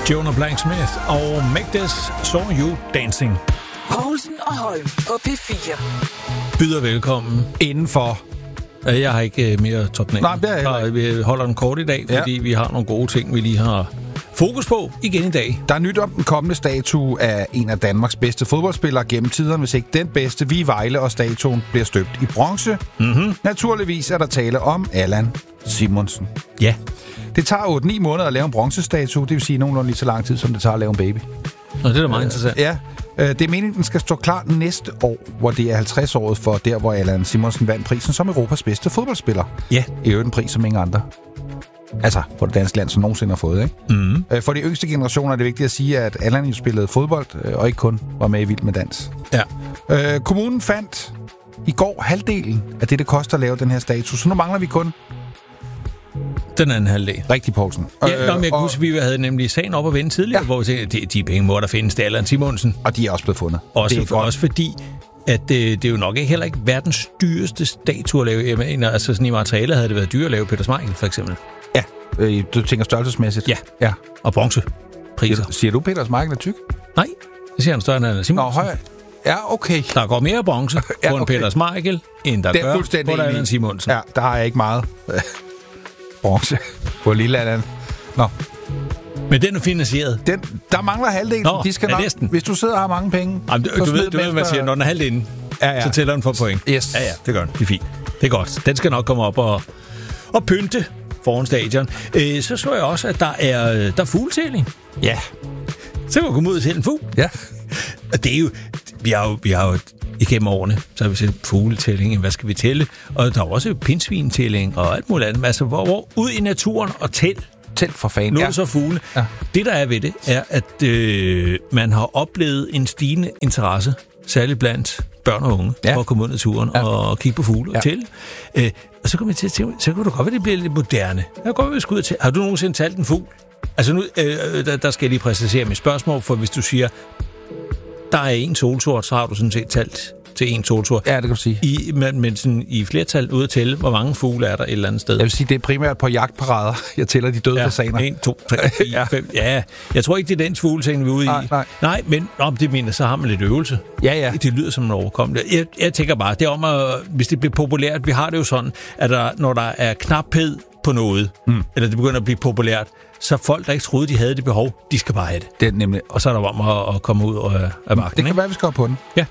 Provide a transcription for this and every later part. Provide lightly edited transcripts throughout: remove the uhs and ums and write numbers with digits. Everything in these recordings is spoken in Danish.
Jonah Blanksmith og Make This Saw You Dancing. Poulsen og Holm på P4. Byder velkommen indenfor. Jeg har ikke mere top-navn. Nej, det er jeg ikke. Vi holder den kort i dag, fordi vi har nogle gode ting, vi lige har fokus på igen i dag. Der er nyt om den kommende statue af en af Danmarks bedste fodboldspillere gennem tiderne, hvis ikke den bedste. Vi Vejle, og statuen bliver støbt i bronze. Mm-hmm. Naturligvis er der tale om Allan Simonsen. Ja. Det tager 8-9 måneder at lave en bronzestatue, det vil sige nogenlunde lige så lang tid, som det tager at lave en baby. Og det er da meget interessant. Ja. Det er meningen, den skal stå klar næste år, hvor det er 50-året for der, hvor Allan Simonsen vandt prisen som Europas bedste fodboldspiller. Ja. I øvrigt en pris, som ingen andre. Altså, på det danske land, som nogensinde har fået, ikke? Mm. For de yngste generationer er det vigtigt at sige, at Allan jo spillede fodbold, og ikke kun var med i Vild med Dans. Ja. Kommunen fandt i går halvdelen af det koster at lave den her statue, så nu mangler vi kun den anden halvdel. Rigtig, Poulsen. Ja, men jeg kan huske, vi havde nemlig sagen op at vende tidligere, hvor vi tænkte, de penge må der findes, det er Allan Simonsen. Og de er også blevet fundet. Også fordi, at det er jo nok heller ikke verdens dyreste statue at lave. Jeg mener, altså sådan i materialet havde det været dyrt at lave Peter Schmeichel, for eksempel. Ja, du tænker størrelsesmæssigt? Ja. Og bronzepriser. Siger du, Peter Schmeichel er tyk? Nej, det siger han større end Allan Simonsen. Nå, høj. Ja, okay. Der går mere bronze på en Peter Schmeichel, end der gør på Allan Simonsen. Ja, der har jeg ikke meget bronze på lille Allan. Nå. Men den er finansieret. Der mangler halvdelen. Nå, de skal nok, hvis du sidder og har mange penge. Jamen, du ved, hvad man siger, når den er halvdelen, så tæller den for point. Yes. Ja, det gør den. Det er fint. Det er godt. Den skal nok komme op og pynte foran stadion. Så jeg også, at der er fugletælling. Ja. Så kan man komme ud og tælle en fugl. Ja. Og det er jo... Vi har jo igennem årene, så har vi set fugletælling, hvad skal vi tælle? Og der er også pindsvintælling og alt muligt andet. Altså, hvor ud i naturen og tæl for fanden. Nu er det så fugle. Ja. Det, der er ved det, er, at man har oplevet en stigende interesse, særligt blandt børn og unge, for at komme ud i naturen og kigge på fugle og tælle. Og så kommer jeg til at tænke, så kan du godt være, det bliver lidt moderne. Jeg går ud og til. Har du nogensinde talt en fugl? Altså nu, der skal jeg lige præcisere mit spørgsmål, for hvis du siger, der er en solsort, så har du sådan set talt til en solsort. Ja, det kan du sige. Men sådan, i flertal ude at tælle, hvor mange fugle er der et eller andet sted? Jeg vil sige, det er primært på jagtparader. Jeg tæller de døde fasaner. 1, 2, 3, 4, 5. Ja, jeg tror ikke, det er den fugleting, vi er ude i. Nej, men om det mener, så har man lidt øvelse. Ja. Det lyder som en overkommelse. Jeg tænker bare, det er om at, hvis det bliver populært, vi har det jo sådan, at når der er knaphed på noget, eller det begynder at blive populært, så folk, der ikke troede, de havde det behov, de skal bare have det. Det er nemlig. Og så er der om at komme ud af magten. Det kan være, vi skal på den. Ja.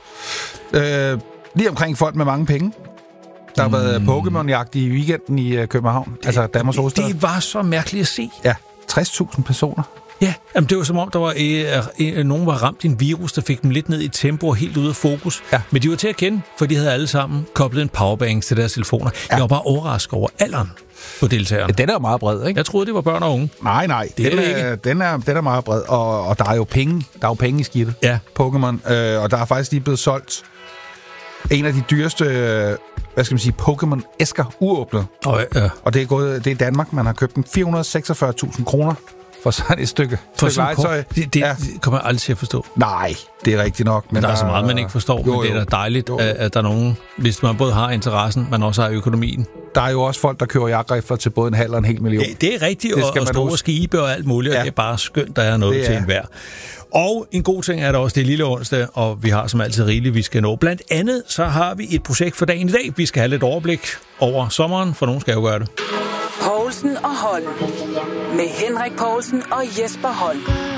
Lige omkring folk med mange penge. Der har været Pokémon-jagt i weekenden i København. Altså Danmarks hovedstad. Det var så mærkeligt at se. Ja, 60.000 personer. Ja, jamen det var som om, der var nogen var ramt i en virus, der fik dem lidt ned i tempo og helt ude af fokus. Ja. Men de var til at kende, for de havde alle sammen koblet en powerbank til deres telefoner. Ja. Jeg var bare overrasket over alderen på deltagerne. Ja, den er jo meget bred, ikke? Jeg troede, det var børn og unge. Nej. Den er meget bred, og der er jo penge. Der er jo penge i skidtet. Ja. Pokémon. Og der er faktisk lige blevet solgt en af de dyreste, hvad skal man sige, Pokémon-æsker uåbnet. Og det er Danmark, man har købt den 446.000 kroner. For sådan et stykke legetøj. Det kommer jeg aldrig til at forstå. Nej, det er rigtigt nok. Men der er så meget, man ikke forstår. Men det er da dejligt, at der er nogen, hvis man både har interessen, men også har økonomien. Der er jo også folk, der køber jagtrifler til både 1,5 og 1 million. Ja, det er rigtigt, og store skibe og alt muligt, og det er bare skønt, der er noget til enhver. Og en god ting er der også, det er lille onsdag, og vi har som altid rigeligt, vi skal nå. Blandt andet, så har vi et projekt for dagen i dag. Vi skal have lidt overblik over sommeren, for nogen skal jo gøre det. Poulsen og Holm. Med Henrik Poulsen og Jesper Holm.